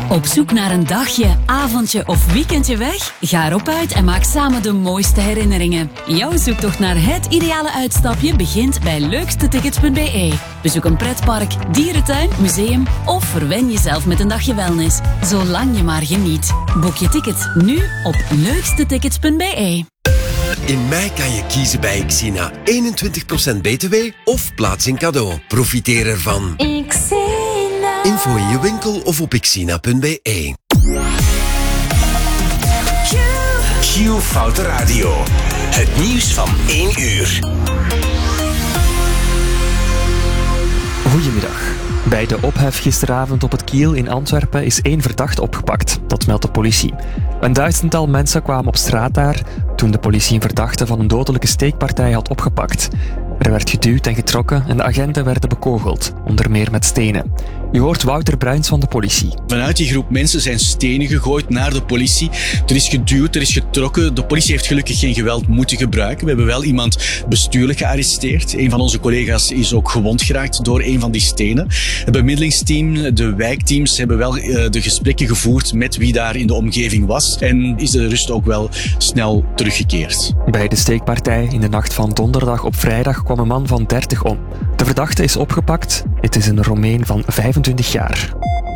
Op zoek naar een dagje, avondje of weekendje weg? Ga erop uit en maak samen de mooiste herinneringen. Jouw zoektocht naar het ideale uitstapje begint bij leukstetickets.be. Bezoek een pretpark, dierentuin, museum of verwen jezelf met een dagje wellness. Zolang je maar geniet. Boek je ticket nu op leukstetickets.be. In mei kan je kiezen bij Xina. 21% btw of plaatsing cadeau. Profiteer ervan. Xina. Info in je winkel of op xina.be. Q Foute Radio. Het nieuws van 1 uur. Goedemiddag. Bij de ophef gisteravond op het Kiel in Antwerpen is 1 verdachte opgepakt. Dat meldt de politie. Een 1000-tal mensen kwamen op straat daar toen de politie een verdachte van een dodelijke steekpartij had opgepakt. Er werd geduwd en getrokken en de agenten werden bekogeld, onder meer met stenen. Je hoort Wouter Bruins van de politie. Vanuit die groep mensen zijn stenen gegooid naar de politie. Er is geduwd, er is getrokken. De politie heeft gelukkig geen geweld moeten gebruiken. We hebben wel iemand bestuurlijk gearresteerd. Een van onze collega's is ook gewond geraakt door een van die stenen. Het bemiddelingsteam, de wijkteams hebben wel de gesprekken gevoerd met wie daar in de omgeving was. En is de rust ook wel snel teruggekeerd. Bij de steekpartij in de nacht van donderdag op vrijdag kwam een man van 30 om. De verdachte is opgepakt. Het is een Romein van 25 jaar.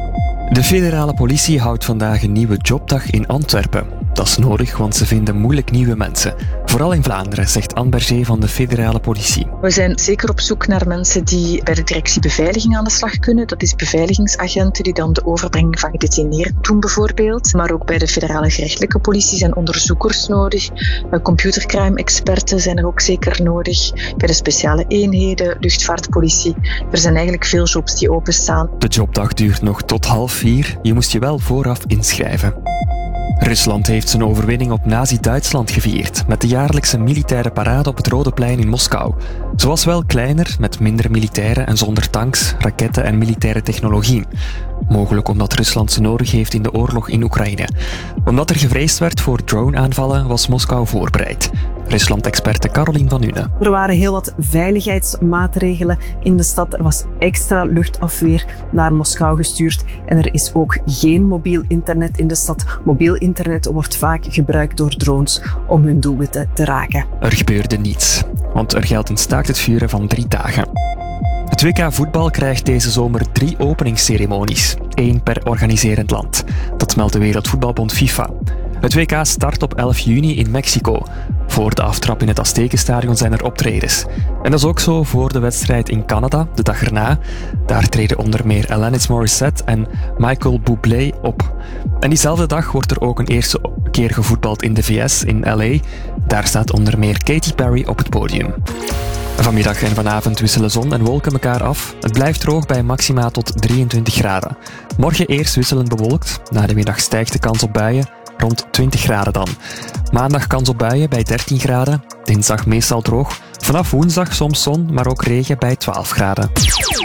De federale politie houdt vandaag een nieuwe jobdag in Antwerpen. Dat is nodig, want ze vinden moeilijk nieuwe mensen. Vooral in Vlaanderen, zegt Anne Berger van de federale politie. We zijn zeker op zoek naar mensen die bij de directie beveiliging aan de slag kunnen. Dat is beveiligingsagenten die dan de overbrenging van gedetineerden doen bijvoorbeeld. Maar ook bij de federale gerechtelijke politie zijn onderzoekers nodig. Computercrime-experten zijn er ook zeker nodig. Bij de speciale eenheden, luchtvaartpolitie. Er zijn eigenlijk veel jobs die openstaan. De jobdag duurt nog tot 3:30. Je moest je wel vooraf inschrijven. Rusland heeft zijn overwinning op Nazi-Duitsland gevierd met de jaarlijkse militaire parade op het Rode Plein in Moskou. Ze was wel kleiner, met minder militairen en zonder tanks, raketten en militaire technologie. Mogelijk omdat Rusland ze nodig heeft in de oorlog in Oekraïne. Omdat er gevreesd werd voor drone-aanvallen, was Moskou voorbereid. Rusland-experte Caroline van Une. Er waren heel wat veiligheidsmaatregelen in de stad. Er was extra luchtafweer naar Moskou gestuurd. En er is ook geen mobiel internet in de stad. Mobiel internet wordt vaak gebruikt door drones om hun doelwitten te raken. Er gebeurde niets, want er geldt een staakt het vuren van 3 dagen. Het WK voetbal krijgt deze zomer 3 openingsceremonies, 1 per organiserend land. Dat meldt de Wereldvoetbalbond FIFA. Het WK start op 11 juni in Mexico. Voor de aftrap in het Aztekenstadion zijn er optredens. En dat is ook zo voor de wedstrijd in Canada, de dag erna. Daar treden onder meer Alanis Morissette en Michael Bublé op. En diezelfde dag wordt er ook een eerste keer gevoetbald in de VS, in LA. Daar staat onder meer Katy Perry op het podium. Vanmiddag en vanavond wisselen zon en wolken elkaar af. Het blijft droog bij maxima tot 23 graden. Morgen eerst wisselend bewolkt. Na de middag stijgt de kans op buien. Rond 20 graden dan. Maandag kans op buien bij 13 graden. Dinsdag meestal droog. Vanaf woensdag soms zon, maar ook regen bij 12 graden.